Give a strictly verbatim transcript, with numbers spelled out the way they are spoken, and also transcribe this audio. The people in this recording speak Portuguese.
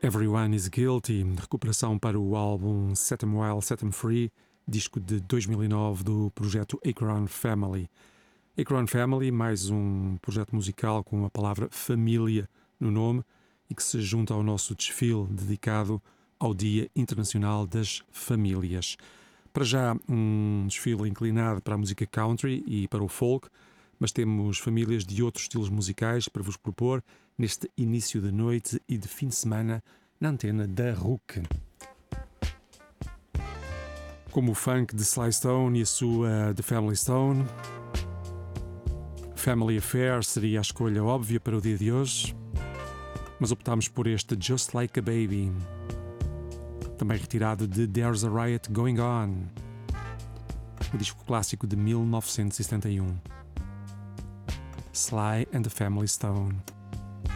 Everyone is Guilty, recuperação para o álbum Set 'Em Wild, Set 'Em Free, disco de dois mil e nove do projeto Acorn Family. Acorn Family, mais um projeto musical com a palavra família no nome e que se junta ao nosso desfile dedicado ao Dia Internacional das Famílias. Para já, um desfile inclinado para a música country e para o folk, mas temos famílias de outros estilos musicais para vos propor neste início de noite e de fim de semana na antena da R U C. Como o funk de Sly Stone e a sua The Family Stone, Family Affair seria a escolha óbvia para o dia de hoje, mas optámos por este Just Like a Baby, também retirado de There's a Riot Going On, o disco clássico de mil novecentos e setenta e um. Sly and the Family Stone.